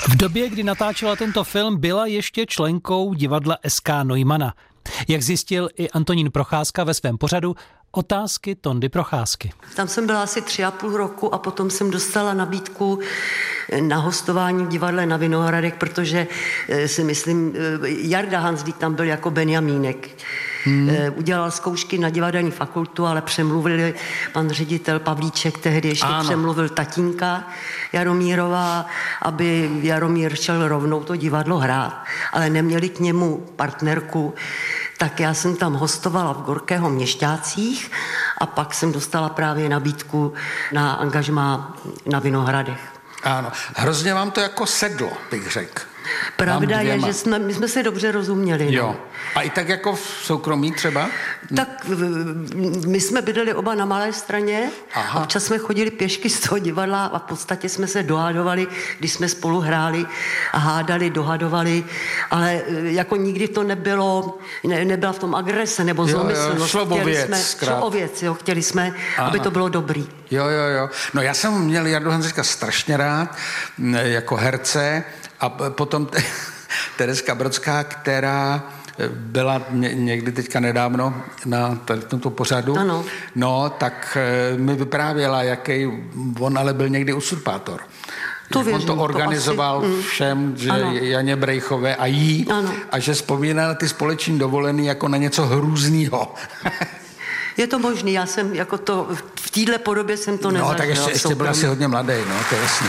V době, kdy natáčela tento film, byla ještě členkou divadla SK Neumana. Jak zjistil i Antonín Procházka ve svém pořadu Otázky Tondy Procházky. Tam jsem byla asi 3,5 roku a potom jsem dostala nabídku na hostování v divadle na Vinohradech, protože si myslím, Jarda Hanzlík tam byl jako Benjamínek. Udělal zkoušky na divadelní fakultu, ale přemluvili pan ředitel Pavlíček, tehdy ještě přemluvil tatínka Jaromírová, aby Jaromír šel rovnou to divadlo hrát, ale neměli k němu partnerku, tak já jsem tam hostovala v Gorkého Měšťácích a pak jsem dostala právě nabídku na angažmá na Vinohradech. Ano, hrozně vám to jako sedlo, bych řekl. Pravda je, že my jsme se dobře rozuměli. Jo. No. A i tak jako v soukromí třeba? Tak my jsme bydleli oba na Malé Straně. Aha. A občas jsme chodili pěšky z toho divadla a v podstatě jsme se dohadovali, když jsme spolu hráli a hádali, dohadovali, ale jako nikdy to nebyla v tom agrese nebo zlomyslnost. Šlo o věc, chtěli jsme, aby to bylo dobrý. Jo. No já jsem měl Jardu Hanzlíka strašně rád jako herce a potom Tereska Brodská, která byla někdy teďka nedávno na tomto pořadu. Ano. No, tak mi vyprávěla, jaký on ale byl někdy usurpátor. On to organizoval všem, že Janě Brejchové a jí, a že vzpomíná na ty společní dovolený jako na něco hrůznýho. Je to možný, já jsem jako to, v téhle podobě jsem to nezažila. No, tak ještě byl asi hodně mladý, no, to je jasný.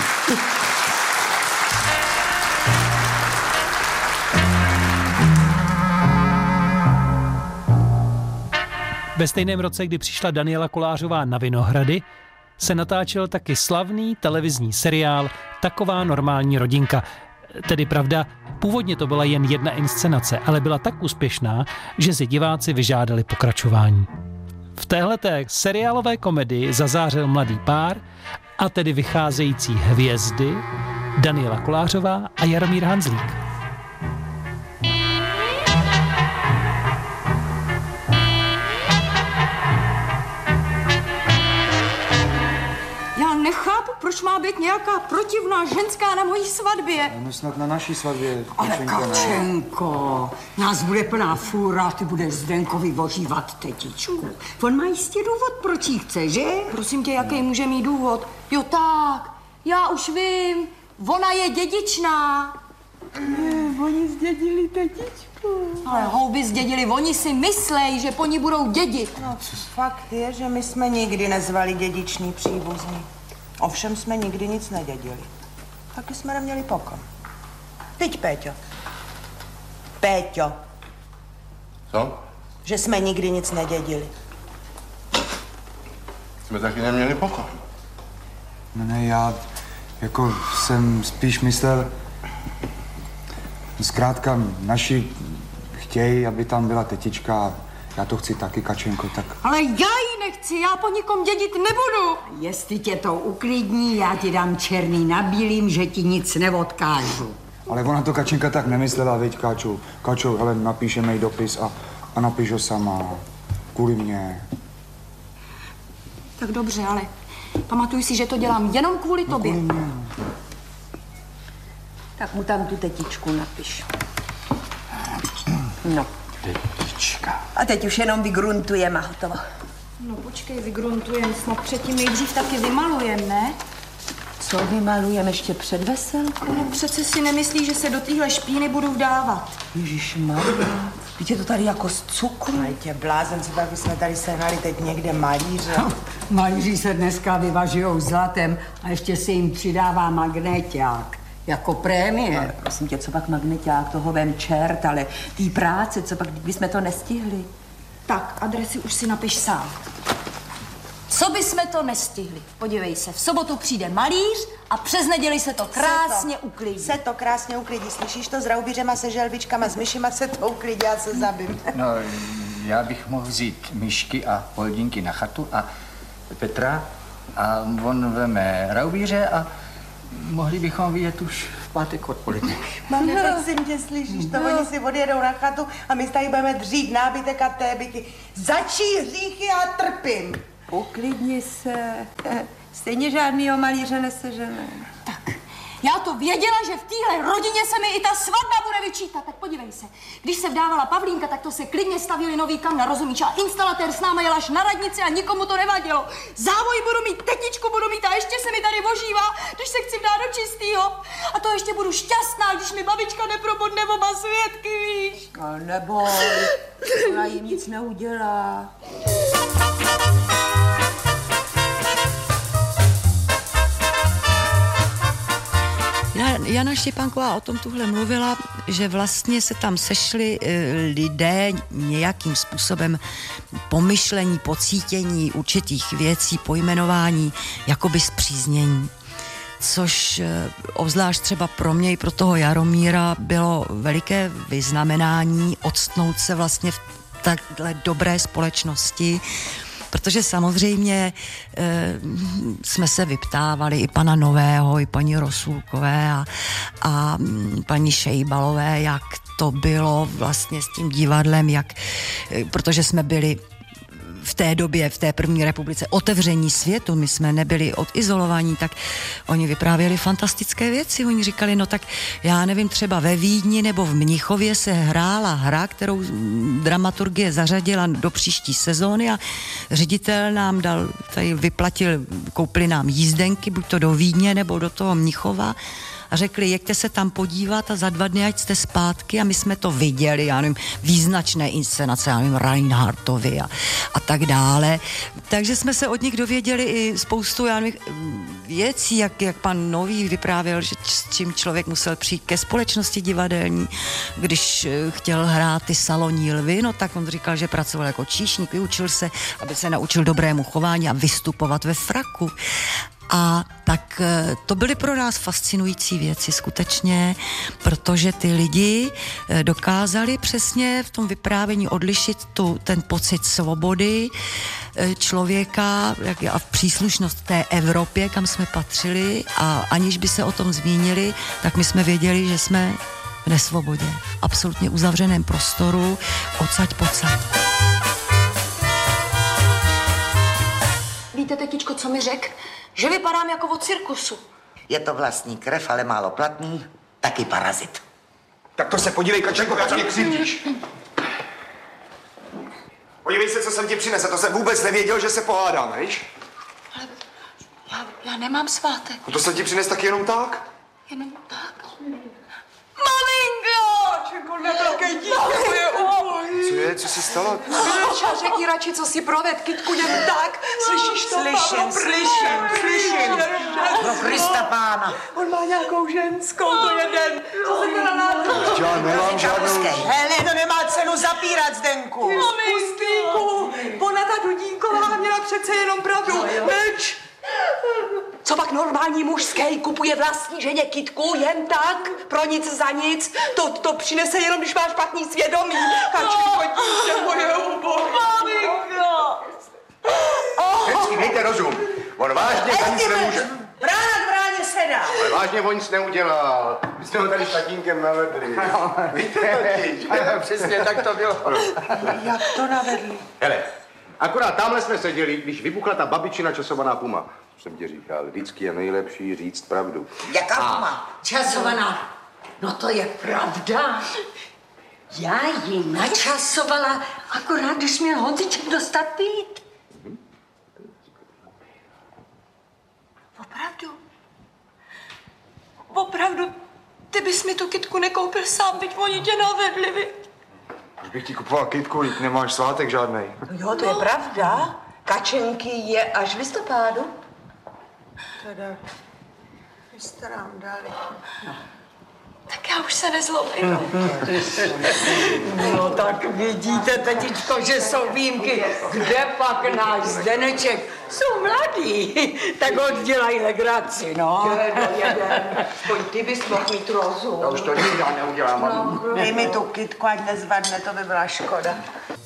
Ve stejném roce, kdy přišla Daniela Kolářová na Vinohrady, se natáčel taky slavný televizní seriál Taková normální rodinka. Tedy pravda, původně to byla jen jedna inscenace, ale byla tak úspěšná, že si diváci vyžádali pokračování. V téhleté seriálové komedii zazářil mladý pár, a tedy vycházející hvězdy Daniela Kolářová a Jaromír Hanzlík. Nechápu, proč má být nějaká protivná ženská na mojí svatbě. No snad na naší svatbě. Ale Kačenko, nás bude plná fůra, ty budeš Zdenkovi vožívat tetičku. On má jistě důvod, proč jí chce, že? Prosím tě, jaký může mít důvod? Jo tak, já už vím, ona je dědičná. Oni zdědili tetičku. Ale houby zdědili, oni si myslej, že po ní budou dědit. No, fakt je, že my jsme nikdy nezvali dědičný příbuzný. Ovšem jsme nikdy nic nedědili. Taky jsme neměli pokom. Teď, Péťo. Péťo. Co? Že jsme nikdy nic nedědili. Jsme taky neměli pokom. Ne, já jako jsem spíš myslel, zkrátka naši chtějí, aby tam byla tetička. Já to chci taky, Kačenko, tak... Ale já ji nechci, já po nikom dědit nebudu. Jestli tě to uklidní, já ti dám černý na bílým, že ti nic neodkážu. Ale ona to Kačenka tak nemyslela, veď, Káču. Káču, hele, napíšeme jí dopis a napíš ho sama. Kvůli mně. Tak dobře, ale pamatuj si, že to dělám jenom kvůli tobě. Kvůli mě. Tak mu tam tu tetičku napiš. No. Tetička. A teď už jenom vygruntujeme a hotovo. No počkej, vygruntujeme, snad předtím nejdřív taky vymalujem, ne? Co vymalujeme ještě před veselkou? No přece si nemyslí, že se do téhle špíny budu vdávat. Ježišmarja, teď je to tady jako z cukru. Ale tě blázen, co tak bychom tady sehnali teď někde malíře. Malíři se dneska vyvažujou zlatem a ještě se jim přidává magneťák. Jako prémie. Ale prosím tě, co pak magneťák, toho vem čert, ale tý práce, co pak, kdybychom to nestihli. Tak, adresy už si napiš sám. Co bychom to nestihli? Podívej se, v sobotu přijde malíř a přes neděli se to krásně uklidí. Se to krásně uklidí, slyšíš to? S raubířema, se želvičkama, s myšima se to uklidí, já se zabím. No, já bych mohl vzít myšky a poldinky na chatu a Petra a on veme raubíře a mohli bychom vidět už v pátek odpoledne. Mami, prosím tě, slyšíš to? Oni si odjedou na chatu a my tady budeme dřít nábytek a tébyky. Začí hříchy a trpím. Uklidni se. Stejně žádnýho malíře nesežene. Tak, Já to věděla, že v téhle rodině se mi i ta svatba bude vyčítat. Tak podívej se, když se vdávala Pavlínka, tak to se klidně stavili nový kamna, rozumíš? A instalatér s náma jel až na radnici a nikomu to nevadilo. Závoj budu mít, tetičku budu mít a ještě se mi tady ožívá, když se chci dát do čistýho. A to ještě budu šťastná, když mi babička neprobodne oba svědky, víš? No neboj, ona jim nic neudělá. Jana Štěpánková o tom tuhle mluvila, že vlastně se tam sešli lidé nějakým způsobem pomyšlení, pocítění určitých věcí, pojmenování, jakoby zpříznění. Což obzvlášť třeba pro mě i pro toho Jaromíra bylo veliké vyznamenání odstnout se vlastně v takhle dobré společnosti, protože samozřejmě jsme se vyptávali i pana Nového, i paní Rosulkové a paní Šejbalové, jak to bylo vlastně s tím divadlem, protože jsme byli v té době, v té první republice otevření světu, my jsme nebyli odizolovaní, tak oni vyprávěli fantastické věci. Oni říkali, no tak já nevím, třeba ve Vídni nebo v Mnichově se hrála hra, kterou dramaturgie zařadila do příští sezóny a ředitel nám vyplatil, koupili nám jízdenky, buď to do Vídně nebo do toho Mnichova, a řekli, jeďte se tam podívat a za 2 dny, ať jste zpátky, a my jsme to viděli, já nevím, význačné inscenace, já nevím, Reinhardtovi a tak dále. Takže jsme se od nich dověděli i spoustu, já nevím, věcí, jak pan Nový vyprávěl, že s čím člověk musel přijít ke společnosti divadelní, když chtěl hrát ty salonní lvy, no tak on říkal, že pracoval jako číšník, vyučil se, aby se naučil dobrému chování a vystupovat ve fraku. A tak to byly pro nás fascinující věci skutečně, protože ty lidi dokázali přesně v tom vyprávění odlišit ten pocit svobody člověka a příslušnost té Evropě, kam jsme patřili, a aniž by se o tom zmínili, tak my jsme věděli, že jsme v nesvobodě, v absolutně uzavřeném prostoru, odsaď pocať. Víte, tetičko, co mi řekl? Že vypadám jako od cirkusu. Je to vlastní krev, ale málo platný, taky parazit. Tak to se podívej, Kačenko, jak mě křivdíš. Podívej se, co jsem ti přinesl, to jsem vůbec nevěděl, že se pohádáme, víš? Ale já nemám svátek. No to jsem ti přines taky jenom tak? Jenom tak? Maminko! Kačenko, nevelké dítě, to je ubohý. Co je, co se stalo? Vyleša, řekni radši, co si proved, kytku, jen tak. Slyšíš to? Slyším. Pro Krista Pána. On má nějakou ženskou, to je den. Co se teda nás... Já nemám žádnou... Hele, to nemá cenu zapírat, Zdenku. Maminko, ona ta Dudíková měla přece jenom pravdu. Meč. Co pak normální mužský kupuje vlastní ženě kytku jen tak, pro nic za nic? To přinese jenom, když máš špatný svědomí. Kačko, dítě moje ubohé. Maminko. Vždycky mějte rozum. On vážně za nic nemůže. Brána k bráně sedá. Ale vážně on nic neudělal. My jsme ho tady s tatínkem navedli. Víte totiž. Přesně tak to bylo. Jak to navedli? Hele, akorát tamhle jsme seděli, když vybuchla ta babičina časovaná puma. Jsem ti říkal, vždycky je nejlepší říct pravdu. Jaká puma? Časovaná. No to je pravda. Já ji načasovala, akorát když měl Honziček dostat pít. Opravdu? Opravdu? Ty bys mi tu kytku nekoupil sám, byť oni tě navedli, viď? Už bych ti kupoval kytku, jít nemáš svátek žádnej. Jo, to je pravda. Kačenky je až v listopádu. Teda, vy jste nám dali. Tak já už se nezlobím. No tak vidíte, tetičko, že jsou výjimky. Kde pak náš Zdeneček? Jsou mladí, tak oddělají legraci, no. Jeden. Pojď, ty bys mohl mít rozum. Já už to nikdy neudělám. Dej mi tu kytku, ať nezvadne, to by byla škoda.